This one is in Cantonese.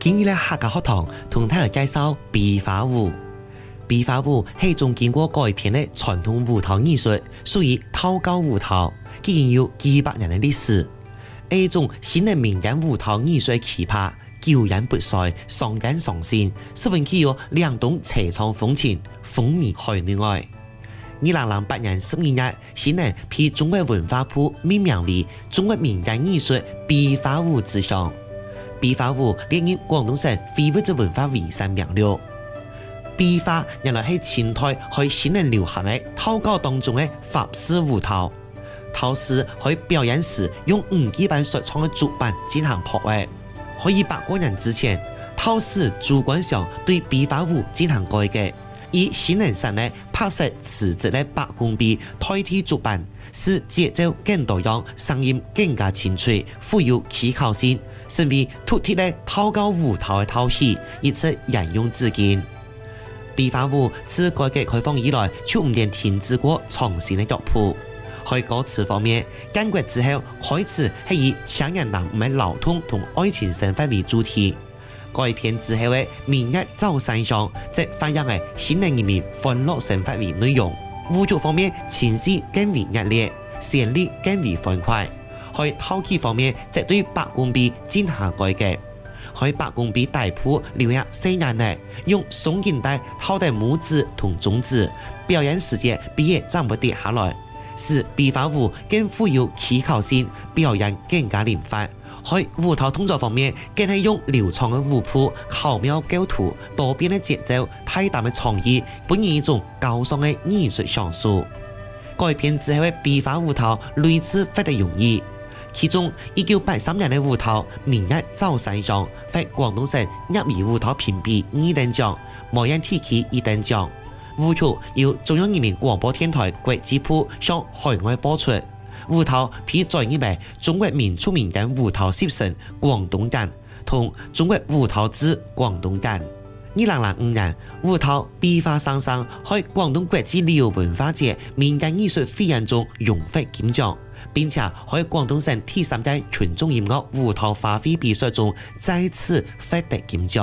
今日咧客家學堂同大家介紹琵琶舞。琵琶舞係一種經過改編嘅傳統舞蹈藝術，屬於討教舞蹈，已經有幾百年嘅歷史。係一種新嘅民間舞蹈藝術嘅奇葩，久演不衰，上緊上線，十分具有兩種齊唱風情，風靡海內外。2008年12月，新人被中國文化部命名為中國民間藝術琵琶舞之鄉。琵琶舞列入廣東省非物質文化遺產名錄。琵琶原來係清代喺新人流行嘅討教當中嘅法式舞蹈。陶師喺表演時用五級板所創嘅竹板進行破壞。喺100多年之前，陶師主觀上對琵琶舞進行改革，以新人上嘅拍攝瓷質嘅白公臂代替竹板，使節奏更多樣，聲音更加清脆，富有起考性，成為突出嘅討教舞蹈嘅討戲，一直沿用至今。琵琶舞自改革開放以來，就唔曾停止過創新嘅腳步。喺歌詞方面，建國之後開始係以青年男女嘅勞動同愛情生活為主題。改編之後嘅明日走山上，則反映係新人人民歡樂生活為內容。舞蹈方面，情緒更為熱烈，旋律更為歡快。喺討戲方面，則對白公臂進行改革。喺白公臂大譜留下4眼內，用鬆緊帶套在拇指同中指，表演時間必也暫不跌下來，使琵琶舞更富有起考性，表演更加靈活。喺舞蹈動作方面，更係用流暢嘅舞譜、巧妙構圖、多變嘅節奏、大膽嘅創意，本以一種高尚嘅藝術享受。改編之後嘅琵琶舞蹈類似發得容易。其中1983年嘅舞蹈《明日走山上》獲廣東省業餘舞蹈評比2等獎，模樣體系1等獎。舞蹈由中央人民廣播電台國際部向海外播出。舞蹈被載入為中國民族民間舞蹈集成廣東館同中國舞蹈誌廣東館。2005年，舞蹈琵琶雙聲喺廣東國際旅遊文化節民間藝術匯演中榮獲金獎，並且喺廣東省第3屆群眾音樂舞蹈發揮比賽中再次獲得金獎。